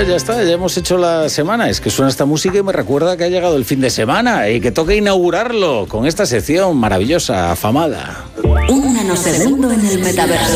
ya está, ya hemos hecho la semana. Es que suena esta música y me recuerda que ha llegado el fin de semana y que toca inaugurarlo con esta sección maravillosa, afamada. Un nanosegundo en el metaverso.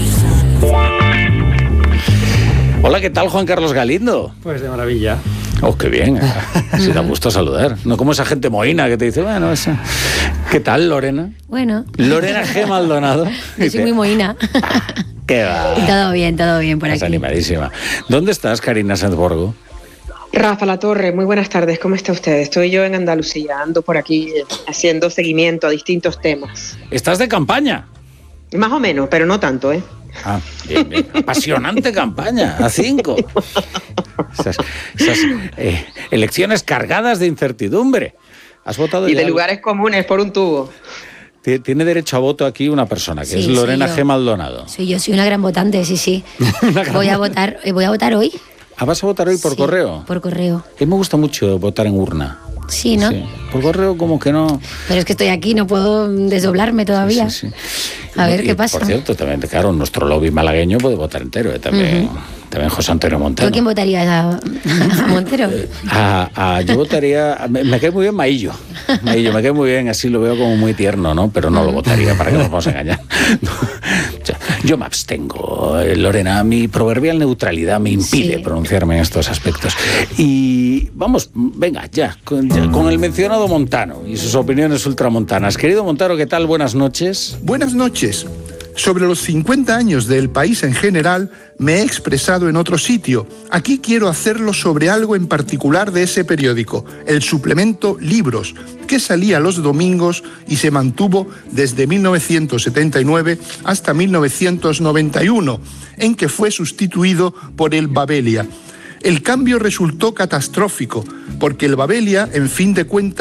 Hola, ¿qué tal, Juan Carlos Galindo? Pues de maravilla. Oh, qué bien. Si da gusto saludar. No como esa gente mohína que te dice, bueno, esa. ¿Qué tal, Lorena? Bueno. Lorena G. Maldonado. Yo soy muy mohína. ¿Qué va? Todo bien por Estás aquí. animadísima. ¿Dónde estás, Karina Sanzborgo? Rafa Latorre, muy buenas tardes, ¿cómo está usted? Estoy yo en Andalucía, ando por aquí haciendo seguimiento a distintos temas. ¿Estás de campaña? Más o menos, pero no tanto, ¿eh? Ah, bien, bien. Apasionante campaña, a 5. Esas elecciones cargadas de incertidumbre. ¿Has votado Y ya? de lugares comunes por un tubo. Tiene derecho a voto aquí una persona, que Sí, es Lorena soy yo. G. Maldonado. Soy una gran votante, sí. Voy a votar hoy. Ah, ¿vas a votar hoy por Sí, correo? Por correo. A mí me gusta mucho votar en urna. Sí, ¿no? Sí. Por correo como que no... Pero es que estoy aquí, no puedo desdoblarme todavía. Sí. A ver Y, qué pasa. Por cierto, también, claro, nuestro lobby malagueño puede votar entero. También José Antonio ¿Tú Montero. a quién votarías? ¿A Montero? Yo votaría... Me cae muy bien Maillo. Me cae muy bien, así lo veo como muy tierno, ¿no? Pero no lo votaría, para que nos vamos a engañar. O sea, yo me abstengo, Lorena. Mi proverbial neutralidad me impide pronunciarme en estos aspectos. Y vamos, venga, ya, con el mencionado Montano y sus opiniones ultramontanas. Querido Montano, ¿qué tal? Buenas noches. Buenas noches. Sobre los 50 años del país en general, me he expresado en otro sitio. Aquí quiero hacerlo sobre algo en particular de ese periódico, el suplemento Libros, que salía los domingos y se mantuvo desde 1979 hasta 1991, en que fue sustituido por el Babelia. El cambio resultó catastrófico, porque el Babelia, en fin de cuentas,